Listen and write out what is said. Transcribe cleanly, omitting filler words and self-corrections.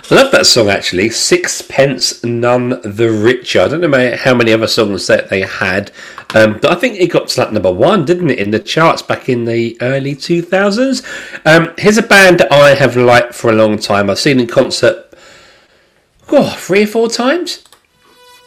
I love that song actually. Sixpence None the Richer. I don't know how many other songs that they had, but I think it got to like number one, didn't it, in the charts back in the early 2000s. Here's a band that I have liked for a long time. I've seen in concert 3 or 4 times.